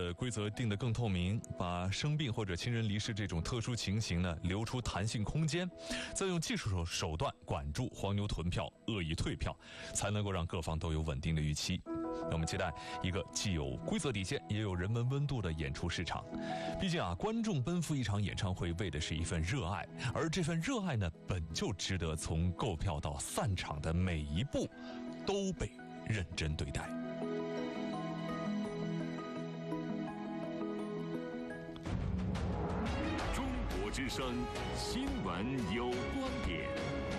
的规则定得更透明，把生病或者亲人离世这种特殊情形呢留出弹性空间，再用技术手段管住黄牛囤票、恶意退票，才能够让各方都有稳定的预期。那我们期待一个既有规则底线也有人文温度的演出市场。毕竟观众奔赴一场演唱会为的是一份热爱，而这份热爱呢本就值得从购票到散场的每一步都被认真对待。 中国之声新闻有观点。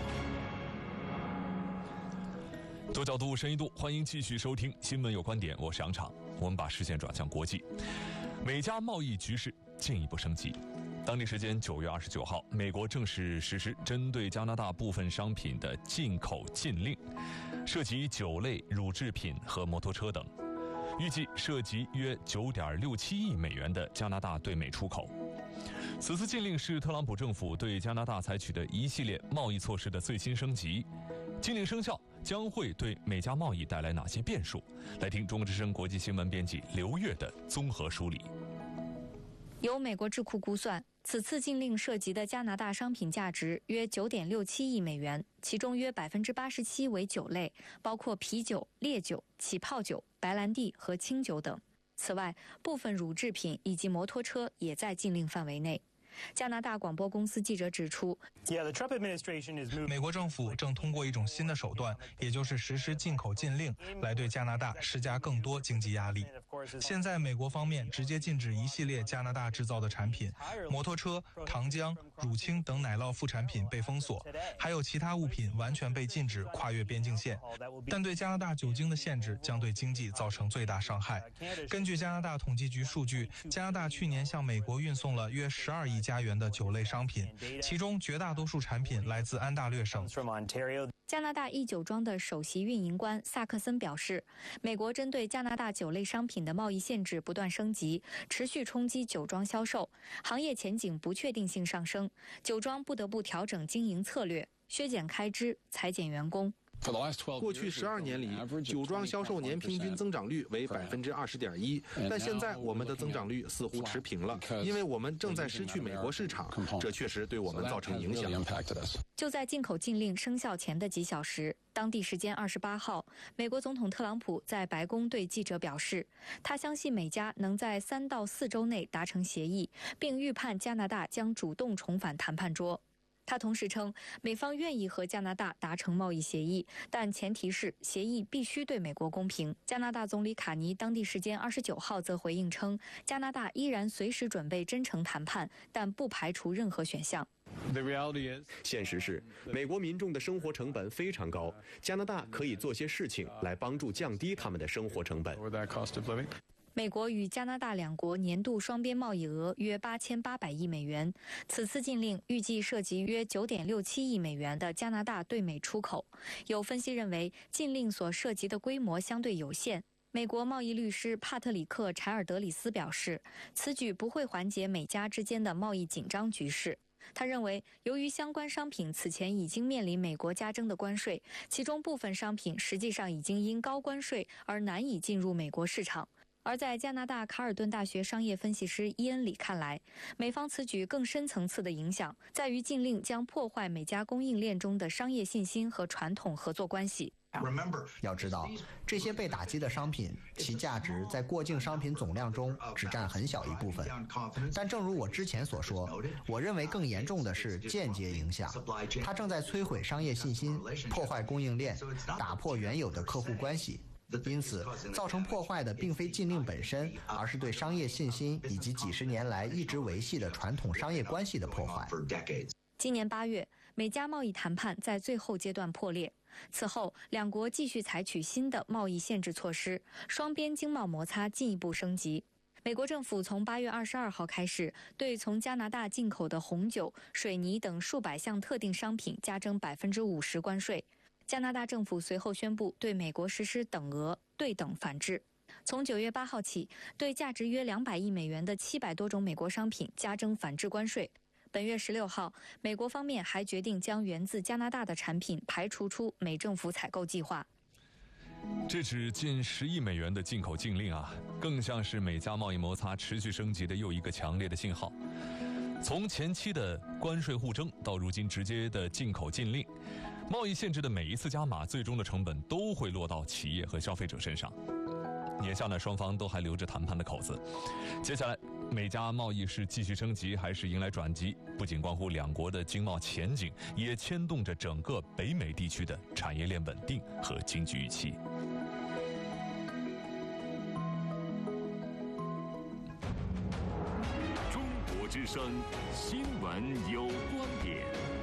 多角度、深一度，欢迎继续收听《新闻有观点》，我是杨昶。我们把视线转向国际，美加贸易局势进一步升级。当地时间9月29号，美国正式实施针对加拿大部分商品的进口禁令，涉及酒类、乳制品和摩托车等，预计涉及约9.67亿美元的加拿大对美出口。此次禁令是特朗普政府对加拿大采取的一系列贸易措施的最新升级。禁令生效将会对美加贸易带来哪些变数？来听中国之声国际新闻编辑刘越的综合梳理。 由美国智库估算，此次禁令涉及的加拿大商品价值约9.67亿美元，其中约87%为酒类，包括啤酒、烈酒、起泡酒、白兰地和清酒等。此外，部分乳制品以及摩托车也在禁令范围内。加拿大广播公司记者指出， 美国政府正通过一种新的手段，也就是实施进口禁令，来对加拿大施加更多经济压力。现在美国方面直接禁止一系列加拿大制造的产品，摩托车、糖浆、乳清等奶酪副产品被封锁，还有其他物品完全被禁止跨越边境线。但对加拿大酒精的限制将对经济造成最大伤害。根据加拿大统计局数据，加拿大去年向美国运送了约12亿加元的酒类商品，其中绝大多数产品来自安大略省。 加拿大一酒庄的首席运营官萨克森表示，美国针对加拿大酒类商品的贸易限制不断升级，持续冲击酒庄销售，行业前景不确定性上升，酒庄不得不调整经营策略，削减开支，裁减员工。 过去12年里，酒庄销售年平均增长率为20.1%，但现在我们的增长率似乎持平了，因为我们正在失去美国市场，这确实对我们造成影响。 就在进口禁令生效前的几小时，当地时间28号，美国总统特朗普在白宫对记者表示，他相信美加能在3到4周内达成协议，并预判加拿大将主动重返谈判桌。他同时称，美方愿意和加拿大达成贸易协议，但前提是协议必须对美国公平。加拿大总理卡尼当地时间29号则回应称，加拿大依然随时准备真诚谈判，但不排除任何选项。 现实是，美国民众的生活成本非常高，加拿大可以做些事情来帮助降低他们的生活成本。 美国与加拿大两国年度双边贸易额约8800亿美元，此次禁令预计涉及约9.67亿美元的加拿大对美出口。有分析认为，禁令所涉及的规模相对有限。美国贸易律师帕特里克·柴尔德里斯表示，此举不会缓解美加之间的贸易紧张局势。他认为，由于相关商品此前已经面临美国加征的关税，其中部分商品实际上已经因高关税而难以进入美国市场。而在加拿大卡尔顿大学商业分析师伊恩里看来，美方此举更深层次的影响在于禁令将破坏美加供应链中的商业信心和传统合作关系。 要知道，这些被打击的商品，其价值在过境商品总量中只占很小一部分。但正如我之前所说，我认为更严重的是间接影响，它正在摧毁商业信心，破坏供应链，打破原有的客户关系。因此，造成破坏的并非禁令本身，而是对商业信心以及几十年来一直维系的传统商业关系的破坏。 今年8月，美加贸易谈判在最后阶段破裂。此后，两国继续采取新的贸易限制措施，双边经贸摩擦进一步升级。美国政府从8月22号开始，对从加拿大进口的红酒、水泥等数百项特定商品加征50%关税。加拿大政府随后宣布对美国实施等额对等反制。从9月8号起，对价值约200亿美元的700多种美国商品加征反制关税。本月16号，美国方面还决定将源自加拿大的产品排除出美政府采购计划。 这指近10亿美元的进口禁令啊，更像是美加贸易摩擦持续升级的又一个强烈的信号。从前期的关税互争到如今直接的进口禁令，贸易限制的每一次加码，最终的成本都会落到企业和消费者身上。眼下呢，双方都还留着谈判的口子。接下来，美加贸易是继续升级还是迎来转机，不仅关乎两国的经贸前景，也牵动着整个北美地区的产业链稳定和经济预期。 中国之声新闻有观点。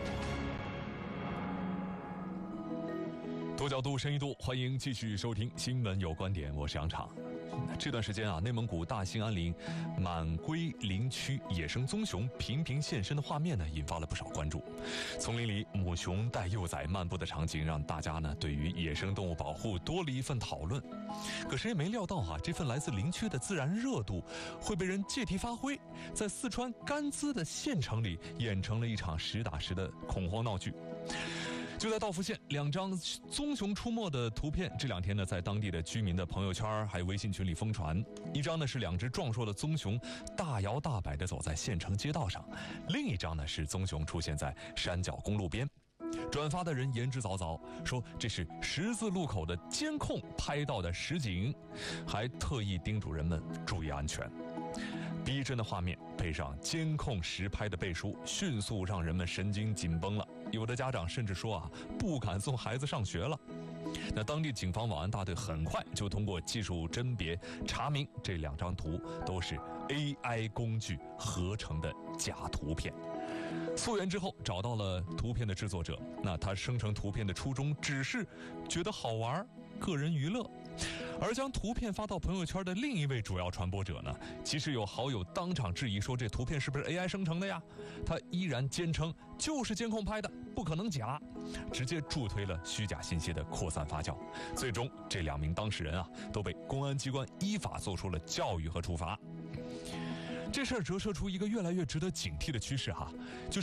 多角度、深一度，欢迎继续收听《新闻有观点》，我是杨昶。这段时间啊，内蒙古大兴安岭满归林区野生棕熊频频现身的画面呢，引发了不少关注。丛林里母熊带幼崽漫步的场景，让大家呢对于野生动物保护多了一份讨论。可谁也没料到啊，这份来自林区的自然热度会被人借题发挥，在四川甘孜的县城里演成了一场实打实的恐慌闹剧。就在道孚县，2张棕熊出没的图片，这2天呢，在当地的居民的朋友圈还有微信群里疯传。一张呢是2只壮硕的棕熊大摇大摆地走在县城街道上，另一张呢是棕熊出现在山脚公路边。转发的人言之凿凿，说这是十字路口的监控拍到的实景，还特意叮嘱人们注意安全。逼真的画面配上监控实拍的背书，迅速让人们神经紧绷了。有的家长甚至说啊，不敢送孩子上学了。那当地警方网安大队很快就通过技术甄别查明，这2张图都是 AI 工具合成的假图片。溯源之后，找到了图片的制作者。那他生成图片的初衷只是觉得好玩，个人娱乐。而将图片发到朋友圈的另一位主要传播者呢，其实有好友当场质疑说，这图片是不是 AI 生成的呀？他依然坚称就是监控拍的，不可能假，直接助推了虚假信息的扩散发酵。最终，这2名当事人啊，都被公安机关依法做出了教育和处罚。这事儿折射出一个越来越值得警惕的趋势哈，就是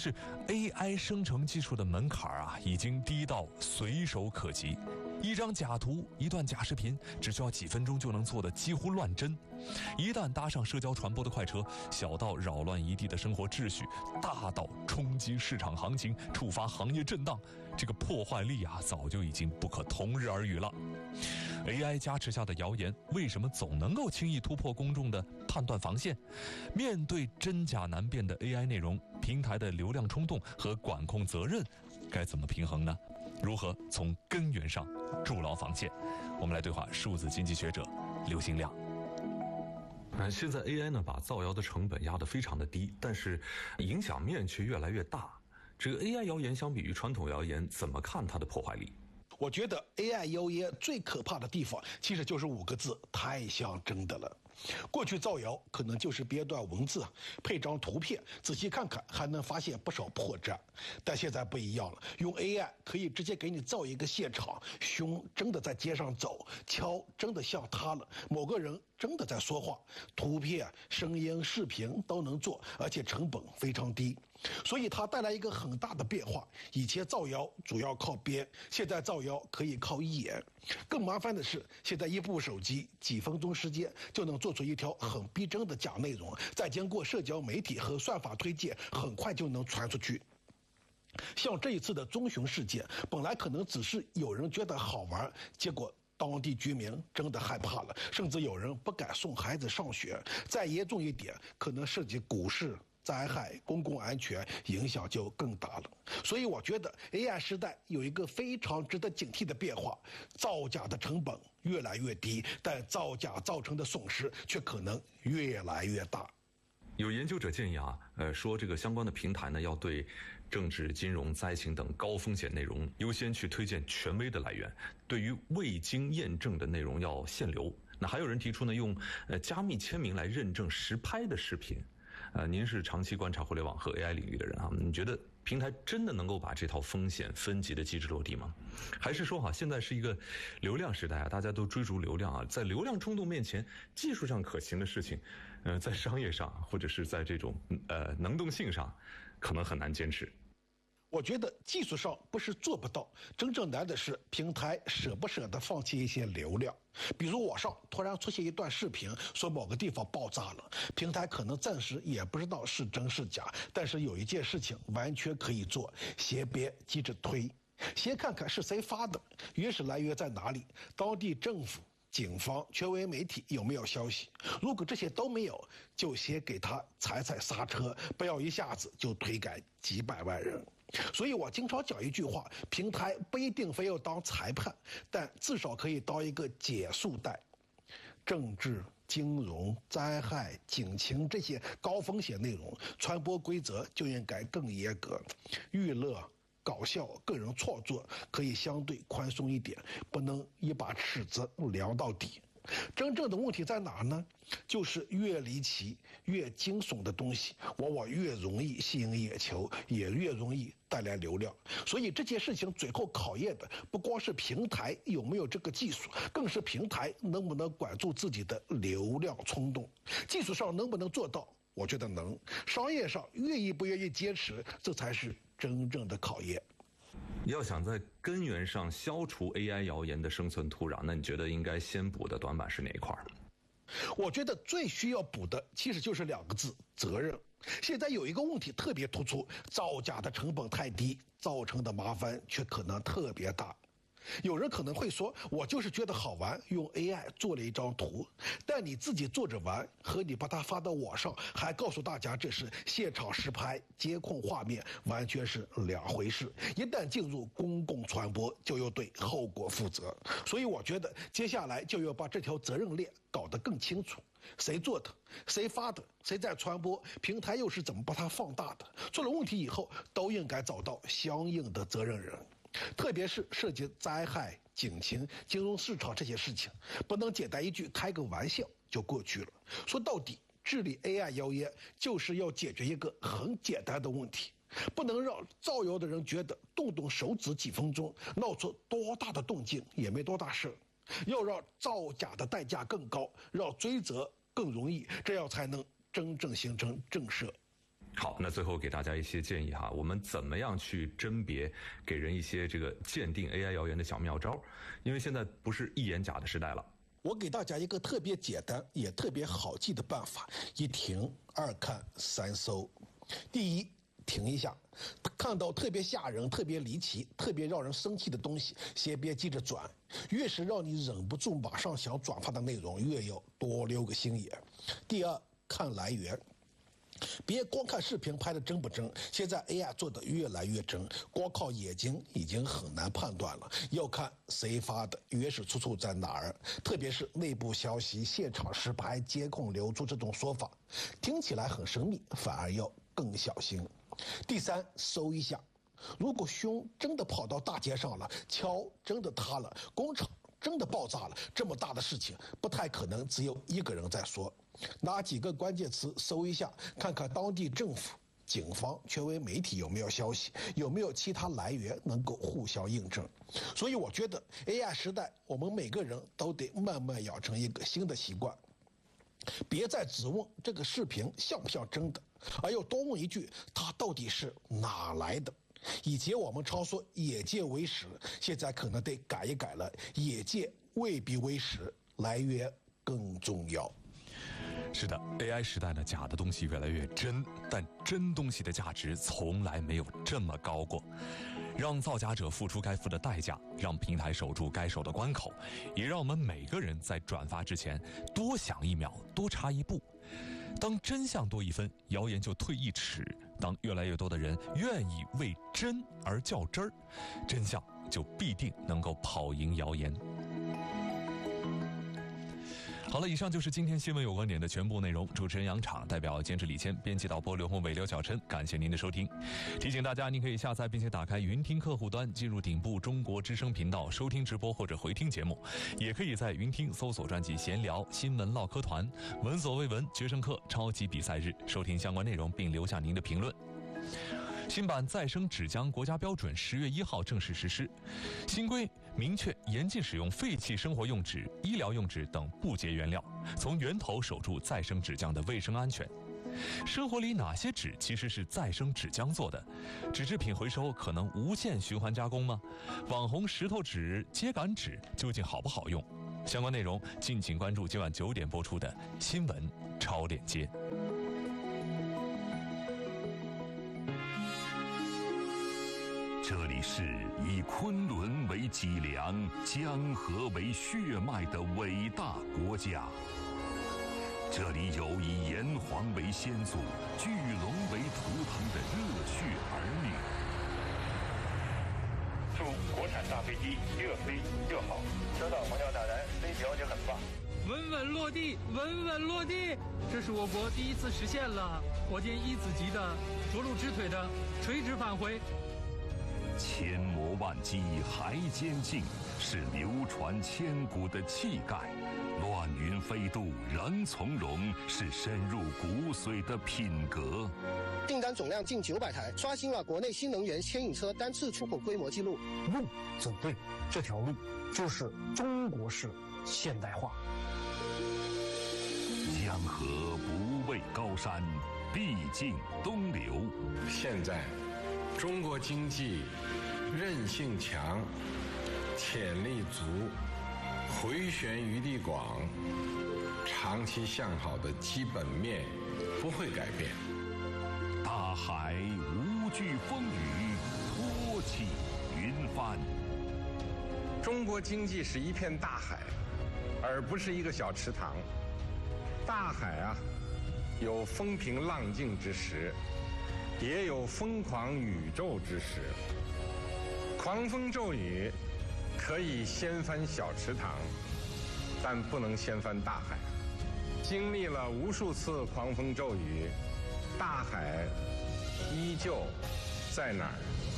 AI 生成技术的门槛啊，已经低到随手可及。一张假图、一段假视频，只需要几分钟就能做得几乎乱真。一旦搭上社交传播的快车，小到扰乱一地的生活秩序，大到冲击市场行情、触发行业震荡，这个破坏力啊，早就已经不可同日而语了。AI 加持下的谣言，为什么总能够轻易突破公众的判断防线？面对真假难辨的 AI 内容，平台的流量冲动和管控责任该怎么平衡呢？如何从根源上筑牢防线？我们来对话数字经济学者刘兴亮。 现在 AI 呢，把造谣的成本压得非常的低，但是影响面却越来越大。这个 AI 谣言相比于传统谣言，怎么看它的破坏力？ 我觉得 AI 谣言最可怕的地方，其实就是5个字：太像真的了。过去造谣可能就是编段文字，配张图片，仔细看看还能发现不少破绽。但现在不一样了，用 AI 可以直接给你造一个现场，熊真的在街上走，桥真的像塌了，某个人真的在说话，图片、声音、视频都能做，而且成本非常低。所以它带来一个很大的变化，以前造谣主要靠编，现在造谣可以靠演。更麻烦的是，现在一部手机几分钟时间就能做出一条很逼真的假内容，再经过社交媒体和算法推荐，很快就能传出去。像这一次的棕熊事件，本来可能只是有人觉得好玩，结果当地居民真的害怕了，甚至有人不敢送孩子上学。再严重一点，可能涉及股市、灾害、公共安全，影响就更大了。所以我觉得 AI 时代有一个非常值得警惕的变化，造假的成本越来越低，但造假造成的损失却可能越来越大。 有研究者建议啊，说这个相关的平台呢，要对政治、金融、灾情等高风险内容优先去推荐权威的来源，对于未经验证的内容要限流。那还有人提出呢，用加密签名来认证实拍的视频。您是长期观察互联网和 AI 领域的人啊，你觉得平台真的能够把这套风险分级的机制落地吗？还是说现在是一个流量时代啊，大家都追逐流量啊，在流量冲动面前，技术上可行的事情，在商业上或者是在这种能动性上，可能很难坚持。 我觉得技术上不是做不到，真正难的是平台舍不舍得放弃一些流量。比如网上突然出现一段视频，说某个地方爆炸了，平台可能暂时也不知道是真是假，但是有一件事情完全可以做，先别急着推，先看看是谁发的，原始来源在哪里，当地政府、警方、权威媒体有没有消息？如果这些都没有，就先给他踩刹车，不要一下子就推改几百万人。所以我经常讲一句话，平台不一定非要当裁判，但至少可以当一个减速带。政治、金融、灾害、警情这些高风险内容，传播规则就应该更严格。娱乐、搞笑、个人创作可以相对宽松一点，不能一把尺子量到底。真正的问题在哪呢？就是越离奇、越惊悚的东西，往往越容易吸引眼球，也越容易带来流量。所以这件事情最后考验的不光是平台有没有这个技术，更是平台能不能管住自己的流量冲动。技术上能不能做到？我觉得能。商业上愿意不愿意坚持，这才是真正的考验。 要想在根源上消除 AI 谣言的生存土壤，那你觉得应该先补的短板是哪一块？ 我觉得最需要补的其实就是2个字：责任。现在有一个问题特别突出，造假的成本太低，造成的麻烦却可能特别大。有人可能会说，我就是觉得好玩，用 AI 做了一张图，但你自己做着玩，和你把它发到网上，还告诉大家这是现场实拍、监控画面，完全是两回事。一旦进入公共传播，就要对后果负责。所以我觉得接下来就要把这条责任链搞得更清楚。谁做的，谁发的，谁在传播，平台又是怎么把它放大的，出了问题以后都应该找到相应的责任人。特别是涉及灾害、警情、金融市场这些事情，不能简单一句开个玩笑就过去了。说到底，治理 AI 谣言就是要解决一个很简单的问题，不能让造谣的人觉得动动手指几分钟，闹出多大的动静也没多大事，要让造假的代价更高，让追责更容易，这样才能真正形成震慑。 好，那最后给大家一些建议哈，我们怎么样去甄别，给人一些这个鉴定 AI 谣言的小妙招？因为现在不是一言假的时代了。 我给大家一个特别简单也特别好记的办法：一停、二看、三搜。第一，停一下，看到特别吓人、特别离奇、特别让人生气的东西，先别急着转，越是让你忍不住马上想转发的内容，越要多留个心眼。第二，看来源。别光看视频拍的真不真，现在 AI 做的越来越真，光靠眼睛已经很难判断了，要看谁发的，原始出处在哪儿，特别是内部消息、现场实拍、监控流出这种说法，听起来很神秘，反而要更小心。第三，搜一下，如果熊真的跑到大街上了，桥真的塌了，工厂真的爆炸了，这么大的事情不太可能只有一个人在说。拿几个关键词搜一下，看看当地政府、警方、权威媒体有没有消息，有没有其他来源能够互相印证。所以我觉得 AI 时代，我们每个人都得慢慢养成一个新的习惯，别再只问这个视频像不像真的，而要多问一句，它到底是哪来的。以前我们常说眼见为实，现在可能得改一改了，眼见未必为实，来源更重要。 是的 ，AI 时代呢，假的东西越来越真，但真东西的价值从来没有这么高过。让造假者付出该付的代价，让平台守住该守的关口，也让我们每个人在转发之前多想一秒，多查一步。当真相多一分，谣言就退一尺；当越来越多的人愿意为真而较真儿，真相就必定能够跑赢谣言。好了，以上就是今天新闻有观点的全部内容。主持人杨昶，代表监制李谦，编辑导播刘宏伟、刘小琛，感谢您的收听。提醒大家，您可以下载并且打开云听客户端，进入顶部中国之声频道收听直播或者回听节目，也可以在云听搜索专辑闲聊、新闻唠嗑团、闻所未闻、决胜课、超级比赛日，收听相关内容并留下您的评论。新版再生纸浆国家标准10月1号正式实施，新规明确严禁使用废弃生活用纸、医疗用纸等不洁原料，从源头守住再生纸浆的卫生安全。 生活里哪些纸其实是再生纸浆做的？纸制品回收可能无限循环加工吗？网红石头纸、秸秆纸究竟好不好用？相关内容敬请关注今晚9点播出的新闻超链接。 这里是以昆仑为脊梁、江河为血脉的伟大国家。这里有以炎黄为先祖、巨龙为图腾的热血儿女。 祝国产大飞机越飞越好，收到黄教大人，飞条就很棒。 稳稳落地，稳稳落地，这是我国第一次实现了火箭1子级的着陆支腿的垂直返回。 千磨万击还坚劲，是流传千古的气概；乱云飞渡仍从容，是深入骨髓的品格。 订单总量近900台，刷新了国内新能源牵引车单次出口规模纪录。 路走对，这条路就是中国式现代化。 江河不畏高山，必经东流。 现在中国经济韧性强，潜力足，回旋余地广，长期向好的基本面不会改变。 大海无惧风雨，托起云帆。 中国经济是一片大海，而不是一个小池塘。大海啊，有风平浪静之时，也有疯狂宇宙之时。狂风骤雨可以掀翻小池塘，但不能掀翻大海。经历了无数次狂风骤雨，大海依旧在哪儿？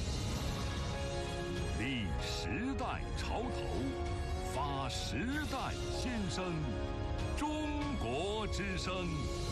立时代潮头，发时代先声，中国之声。